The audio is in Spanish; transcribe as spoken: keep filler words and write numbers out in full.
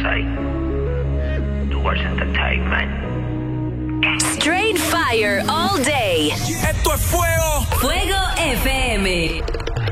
soy Towards Entertainment. Straight fire all day. Esto es fuego. Fuego F M.